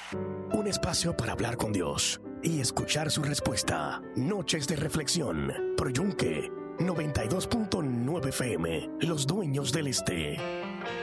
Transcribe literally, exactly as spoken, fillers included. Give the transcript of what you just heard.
Un espacio para hablar con Dios y escuchar su respuesta. Noches de reflexión por Yunque noventa y dos punto nueve F M, Los Dueños del Este.